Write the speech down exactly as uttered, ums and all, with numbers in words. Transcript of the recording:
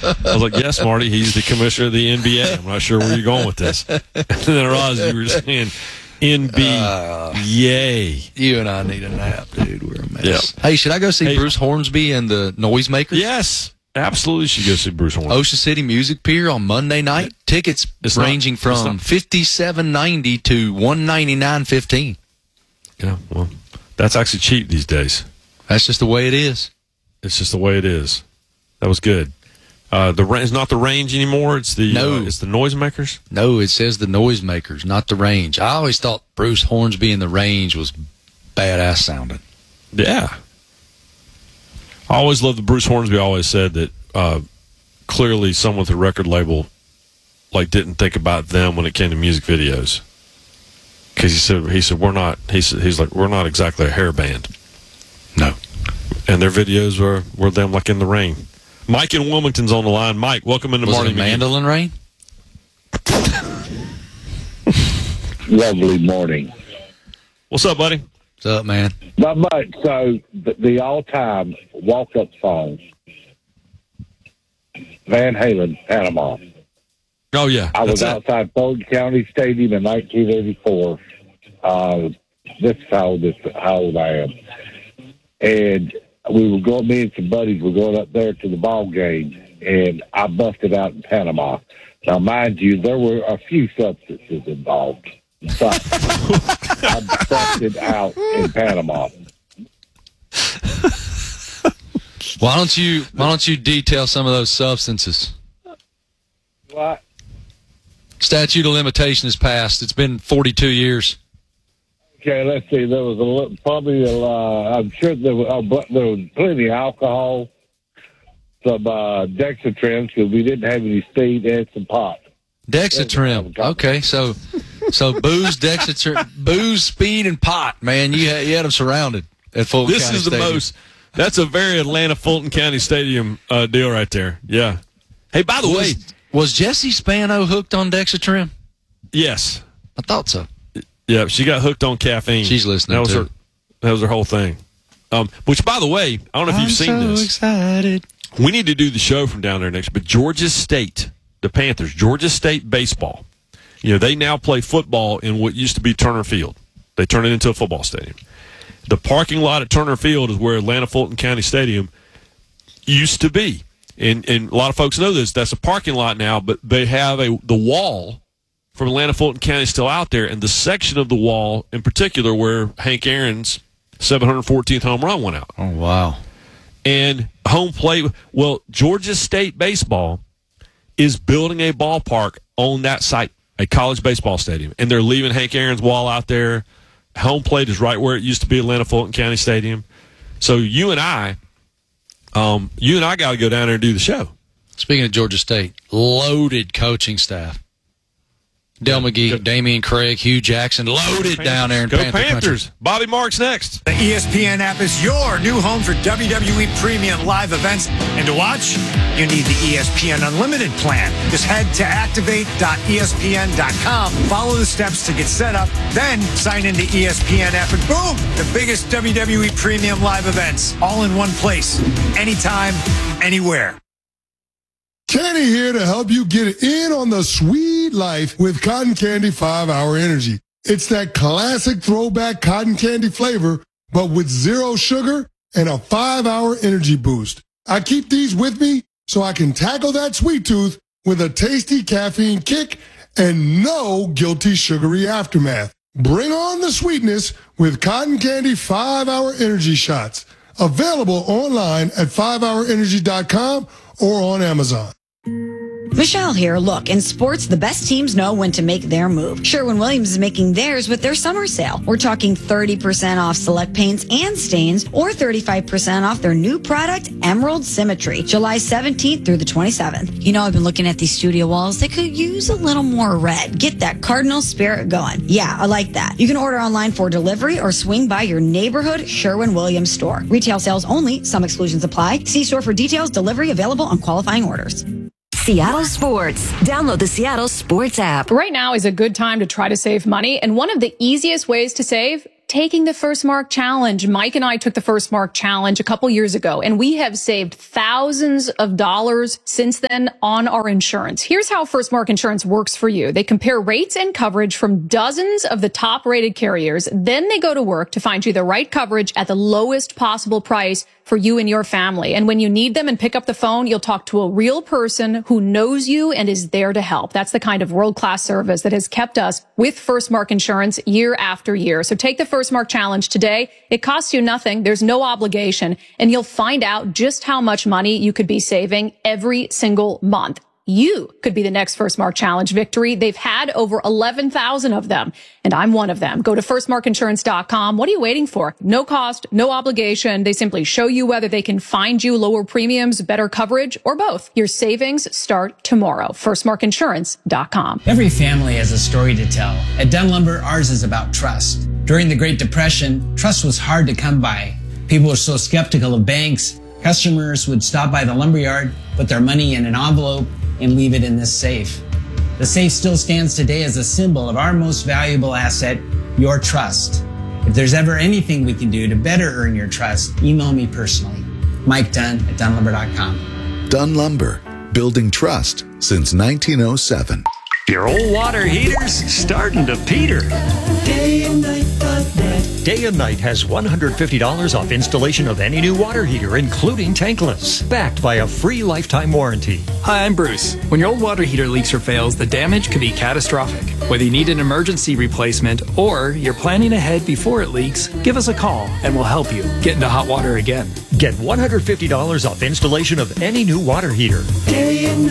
I was like, yes, Marty, he's the commissioner of the N B A. I'm not sure where you're going with this. And then I realized you were saying N B A. Uh, Yay. You and I need a nap, dude. We're a mess. Yep. Hey, should I go see hey, Bruce Hornsby and the Noisemakers? Yes. Absolutely should go see Bruce Hornsby. Ocean City Music Pier on Monday night. Tickets it's ranging not, from fifty-seven ninety to one ninety-nine fifteen. Yeah, well, that's actually cheap these days. That's just the way it is. It's just the way it is. That was good. Uh, the it's not the Range anymore. It's the no. Uh, it's the Noisemakers. No, it says the Noisemakers, not the Range. I always thought Bruce Hornsby and the Range was badass sounding. Yeah. I always loved the Bruce Hornsby. Always said that uh, clearly someone with a record label like didn't think about them when it came to music videos. Because he said he said we're not he said he's like we're not exactly a hair band. No. And their videos were, were them like in the rain. Mike in Wilmington's on the line. Mike, welcome into Was Marty it a mandolin rain? Lovely morning. What's up, buddy? What's up, man? Not much. So the, the all-time walk-up song, Van Halen, Panama. Oh yeah, I was outside Fulton County Stadium in nineteen eighty-four. Uh, this is how old, this, how old I am. And we were going, me and some buddies were going up there to the ball game, and I busted out in Panama. Now, mind you, there were a few substances involved, but I busted out in Panama. Why don't you Why don't you detail some of those substances? What? Statute of limitation has passed. It's been forty-two years. Okay, let's see. There was a little, probably, uh, I'm sure there was, uh, there was plenty of alcohol, some uh, Dexatrim, because we didn't have any speed, and some pot. Dexatrim. Okay, so so booze, Dexatrim, booze, speed, and pot. Man, you had, you had them surrounded at Fulton this County is the Stadium. most. That's a very Atlanta Fulton County Stadium uh, deal right there. Yeah. Hey, by the was, way, was Jessie Spano hooked on Dexatrim? Yes, I thought so. Yeah, she got hooked on caffeine. She's listening. That was too. her. That was her whole thing. Um, which, by the way, I don't know if I'm you've seen so this. Excited. We need to do the show from down there next. But Georgia State, the Panthers, Georgia State baseball. You know, they now play football in what used to be Turner Field. They turn it into a football stadium. The parking lot at Turner Field is where Atlanta Fulton County Stadium used to be, and and a lot of folks know this. That's a parking lot now, but they have a the wall from Atlanta Fulton County is still out there, and the section of the wall in particular where Hank Aaron's seven hundred fourteenth home run went out. Oh, wow. And home plate, well, Georgia State baseball is building a ballpark on that site, a college baseball stadium, and they're leaving Hank Aaron's wall out there. Home plate is right where it used to be Atlanta Fulton County Stadium. So you and I, um, you and I got to go down there and do the show. Speaking of Georgia State, loaded coaching staff. Del McGee, Go. Damian Craig, Hugh Jackson, loaded down there in Go Panther Panthers. Country. Bobby Marks next. The E S P N app is your new home for W W E premium live events. And to watch, you need the E S P N Unlimited plan. Just head to activate dot E S P N dot com, follow the steps to get set up, then sign into E S P N app, and boom, the biggest W W E premium live events, all in one place, anytime, anywhere. Kenny here to help you get in on the sweet life with Cotton Candy five hour Energy. It's that classic throwback cotton candy flavor, but with zero sugar and a five hour energy boost. I keep these with me so I can tackle that sweet tooth with a tasty caffeine kick and no guilty sugary aftermath. Bring on the sweetness with Cotton Candy five hour Energy shots. Available online at five hour energy dot com or on Amazon. Michelle here. Look, in sports, the best teams know when to make their move. Sherwin-Williams is making theirs with their summer sale. We're talking thirty percent off select paints and stains, or thirty-five percent off their new product, Emerald Symmetry, July seventeenth through the twenty-seventh. You know, I've been looking at these studio walls. They could use a little more red. Get that cardinal spirit going. Yeah, I like that. You can order online for delivery or swing by your neighborhood Sherwin-Williams store. Retail sales only. Some exclusions apply. See store for details. Delivery available on qualifying orders. Seattle Sports. Download the Seattle Sports app. Right now is a good time to try to save money, and one of the easiest ways to save taking the First Mark Challenge. Mike and I took the First Mark Challenge a couple years ago, and we have saved thousands of dollars since then on our insurance. Here's how First Mark Insurance works for you. They compare rates and coverage from dozens of the top rated carriers. Then they go to work to find you the right coverage at the lowest possible price for you and your family. And when you need them and pick up the phone, you'll talk to a real person who knows you and is there to help. That's the kind of world-class service that has kept us with First Mark Insurance year after year. So take the First Mark Challenge today. It costs you nothing. There's no obligation, and you'll find out just how much money you could be saving every single month. You could be the next First Mark Challenge victory. They've had over eleven thousand of them, and I'm one of them. Go to first mark insurance dot com. What are you waiting for? No cost, no obligation. They simply show you whether they can find you lower premiums, better coverage, or both. Your savings start tomorrow. first mark insurance dot com. Every family has a story to tell. At Dunn Lumber, ours is about trust. During the Great Depression, trust was hard to come by. People were so skeptical of banks. Customers would stop by the lumberyard, put their money in an envelope, and leave it in this safe. The safe still stands today as a symbol of our most valuable asset, your trust. If there's ever anything we can do to better earn your trust, email me personally. Mike Dunn at dunn lumber dot com. Dunn Lumber, building trust since nineteen oh seven. Your old water heater's starting to peter. Day and night, Day and Night has one hundred fifty dollars off installation of any new water heater, including tankless, backed by a free lifetime warranty. Hi, I'm Bruce. When your old water heater leaks or fails, the damage could be catastrophic. Whether you need an emergency replacement or you're planning ahead before it leaks, give us a call and we'll help you get into hot water again. Get one hundred fifty dollars off installation of any new water heater. Day and